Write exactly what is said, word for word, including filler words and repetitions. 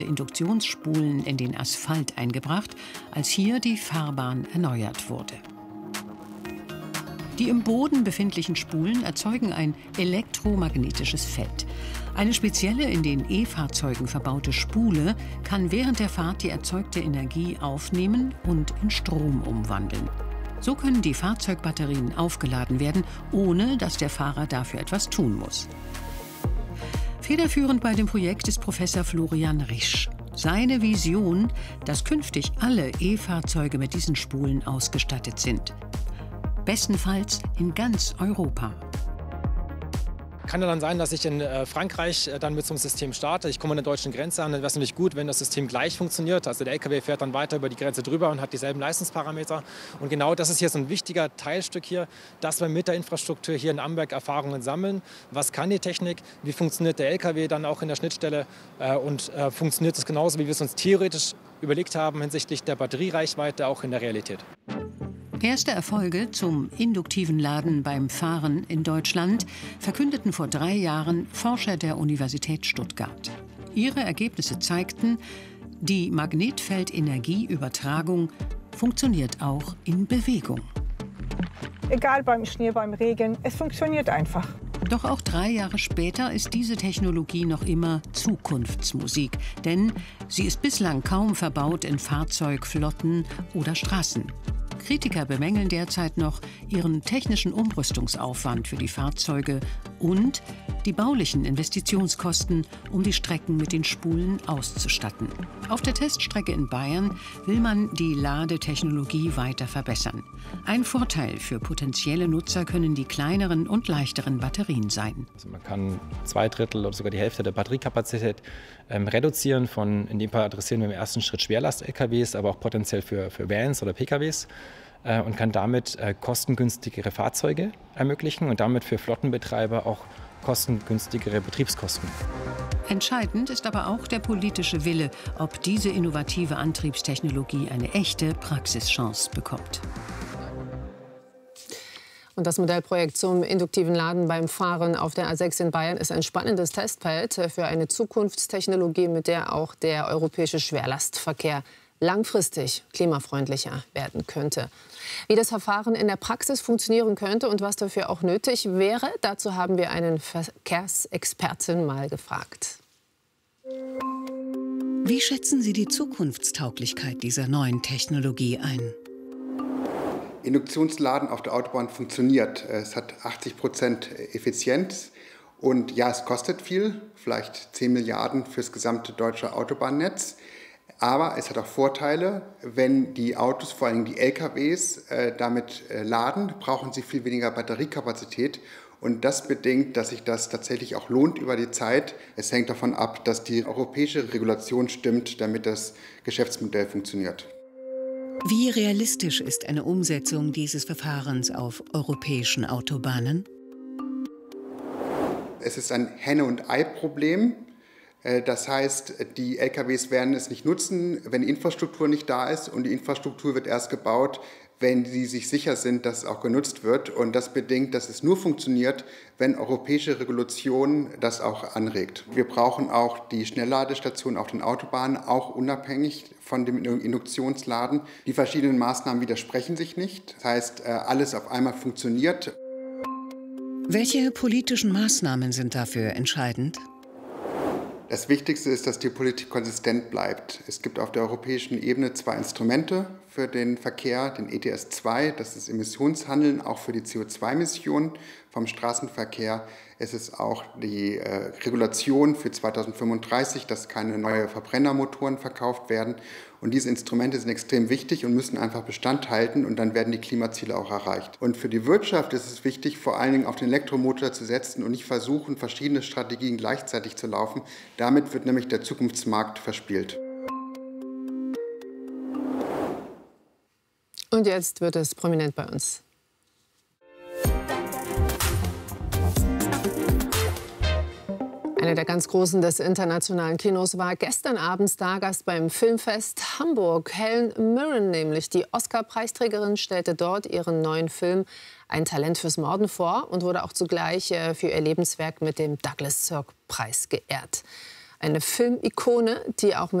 Induktionsspulen in den Asphalt eingebracht, als hier die Fahrbahn erneuert wurde. Die im Boden befindlichen Spulen erzeugen ein elektromagnetisches Feld. Eine spezielle in den E-Fahrzeugen verbaute Spule kann während der Fahrt die erzeugte Energie aufnehmen und in Strom umwandeln. So können die Fahrzeugbatterien aufgeladen werden, ohne dass der Fahrer dafür etwas tun muss. Federführend bei dem Projekt ist Professor Florian Risch. Seine Vision, dass künftig alle E-Fahrzeuge mit diesen Spulen ausgestattet sind. Bestenfalls in ganz Europa. Kann ja dann sein, dass ich in äh, Frankreich äh, dann mit so einem System starte. Ich komme an der deutschen Grenze an, dann wäre es natürlich gut, wenn das System gleich funktioniert. Also der L K W fährt dann weiter über die Grenze drüber und hat dieselben Leistungsparameter. Und genau das ist hier so ein wichtiger Teilstück hier, dass wir mit der Infrastruktur hier in Amberg Erfahrungen sammeln. Was kann die Technik? Wie funktioniert der L K W dann auch in der Schnittstelle? Äh, und äh, funktioniert es genauso, wie wir es uns theoretisch überlegt haben hinsichtlich der Batteriereichweite auch in der Realität? Erste Erfolge zum induktiven Laden beim Fahren in Deutschland verkündeten vor drei Jahren Forscher der Universität Stuttgart. Ihre Ergebnisse zeigten, die Magnetfeldenergieübertragung funktioniert auch in Bewegung. Egal beim Schnee, beim Regen, es funktioniert einfach. Doch auch drei Jahre später ist diese Technologie noch immer Zukunftsmusik. Denn sie ist bislang kaum verbaut in Fahrzeugflotten oder Straßen. Kritiker bemängeln derzeit noch ihren technischen Umrüstungsaufwand für die Fahrzeuge und die baulichen Investitionskosten, um die Strecken mit den Spulen auszustatten. Auf der Teststrecke in Bayern will man die Ladetechnologie weiter verbessern. Ein Vorteil für potenzielle Nutzer können die kleineren und leichteren Batterien sein. Also man kann zwei Drittel oder sogar die Hälfte der Batteriekapazität ähm, reduzieren. Von, in dem Fall adressieren wir im ersten Schritt Schwerlast-L K Ws, aber auch potenziell für, für Vans oder P K Ws. Und kann damit äh, kostengünstigere Fahrzeuge ermöglichen und damit für Flottenbetreiber auch kostengünstigere Betriebskosten. Entscheidend ist aber auch der politische Wille, ob diese innovative Antriebstechnologie eine echte Praxischance bekommt. Und das Modellprojekt zum induktiven Laden beim Fahren auf der A sechs in Bayern ist ein spannendes Testfeld für eine Zukunftstechnologie, mit der auch der europäische Schwerlastverkehr langfristig klimafreundlicher werden könnte. Wie das Verfahren in der Praxis funktionieren könnte und was dafür auch nötig wäre, dazu haben wir einen Verkehrsexperten mal gefragt. Wie schätzen Sie die Zukunftstauglichkeit dieser neuen Technologie ein? Induktionsladen auf der Autobahn funktioniert. Es hat achtzig Prozent Effizienz und ja, es kostet viel, vielleicht zehn Milliarden fürs gesamte deutsche Autobahnnetz. Aber es hat auch Vorteile, wenn die Autos, vor allem die L K Ws, äh, damit äh, laden, brauchen sie viel weniger Batteriekapazität. Und das bedingt, dass sich das tatsächlich auch lohnt über die Zeit. Es hängt davon ab, dass die europäische Regulation stimmt, damit das Geschäftsmodell funktioniert. Wie realistisch ist eine Umsetzung dieses Verfahrens auf europäischen Autobahnen? Es ist ein Henne- und Ei-Problem. Das heißt, die L K Ws werden es nicht nutzen, wenn die Infrastruktur nicht da ist. Und die Infrastruktur wird erst gebaut, wenn sie sich sicher sind, dass es auch genutzt wird. Und das bedingt, dass es nur funktioniert, wenn europäische Regulation das auch anregt. Wir brauchen auch die Schnellladestationen auf den Autobahnen, auch unabhängig von dem Induktionsladen. Die verschiedenen Maßnahmen widersprechen sich nicht. Das heißt, alles auf einmal funktioniert. Welche politischen Maßnahmen sind dafür entscheidend? Das Wichtigste ist, dass die Politik konsistent bleibt. Es gibt auf der europäischen Ebene zwei Instrumente für den Verkehr, den E T S zwei, das ist Emissionshandeln, auch für die C O zwei Emissionen vom Straßenverkehr. Es ist auch die äh, Regulation für zweitausendfünfunddreißig, dass keine neuen Verbrennermotoren verkauft werden. Und diese Instrumente sind extrem wichtig und müssen einfach Bestand halten und dann werden die Klimaziele auch erreicht. Und für die Wirtschaft ist es wichtig, vor allen Dingen auf den Elektromotor zu setzen und nicht versuchen, verschiedene Strategien gleichzeitig zu laufen. Damit wird nämlich der Zukunftsmarkt verspielt. Und jetzt wird es prominent bei uns. Einer der ganz Großen des internationalen Kinos war gestern Abend Stargast beim Filmfest Hamburg. Helen Mirren, nämlich die Oscar-Preisträgerin, stellte dort ihren neuen Film Ein Talent fürs Morden vor und wurde auch zugleich für ihr Lebenswerk mit dem Douglas-Sirk-Preis geehrt. Eine Filmikone, die auch mit